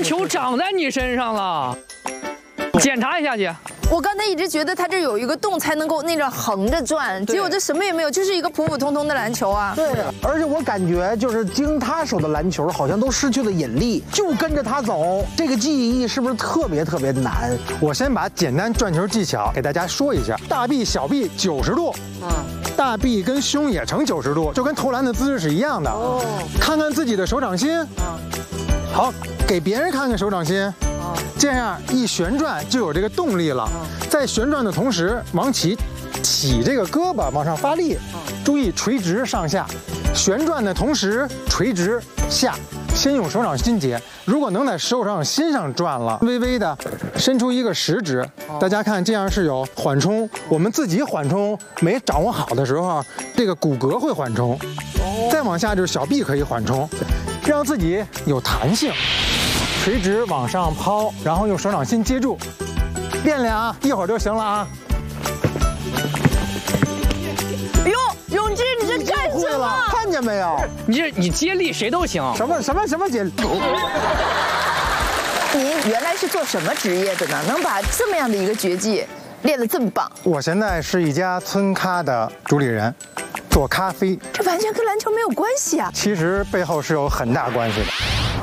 球长在你身上了，检查一下姐。 我刚才一直觉得它这有一个洞才能够那种横着转，结果这什么也没有，就是一个普普通通的篮球啊。 对，而且我感觉就是经他手的篮球好像都失去了引力，就跟着他走，这个记忆是不是特别难？ 我先把简单转球技巧给大家说一下：大臂、小臂90度，大臂跟胸也成90度，就跟投篮的姿势是一样的。看看自己的手掌心，好，给别人看看手掌心。这样一旋转就有这个动力了，在旋转的同时往起这个胳膊往上发力，注意垂直上下，旋转的同时垂直下，先用手掌心接，如果能在手掌心上转了，微微的伸出一个食指，大家看这样是有缓冲，我们自己缓冲没掌握好的时候，这个骨骼会缓冲，再往下就是小臂可以缓冲，让自己有弹性。垂直往上抛，然后用手掌心接住，练练啊，一会儿就行了啊。 哟，永志，你这干什么？ 看见没有？ 你接力谁都行。 什么姐？ 您原来是做什么职业的呢？能把这么样的一个绝技练得这么棒？ 我现在是一家村咖的主理人，做咖啡。 这完全跟篮球没有关系啊！ 其实背后是有很大关系的。